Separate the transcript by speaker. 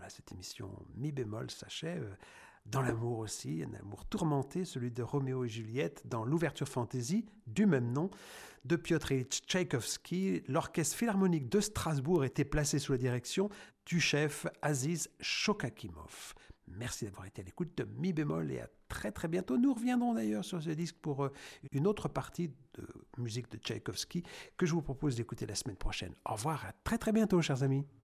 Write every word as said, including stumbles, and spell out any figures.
Speaker 1: voilà, cette émission Mi bémol s'achève. Dans l'amour aussi, un amour tourmenté, celui de Roméo et Juliette, dans l'ouverture fantaisie du même nom de Piotr Ilyich Tchaïkovski. L'Orchestre Philharmonique de Strasbourg était placé sous la direction du chef Aziz Shokakimov. Merci d'avoir été à l'écoute de Mi bémol et à très très bientôt. Nous reviendrons d'ailleurs sur ce disque pour une autre partie de musique de Tchaïkovski que je vous propose d'écouter la semaine prochaine. Au revoir, à très très bientôt, chers amis.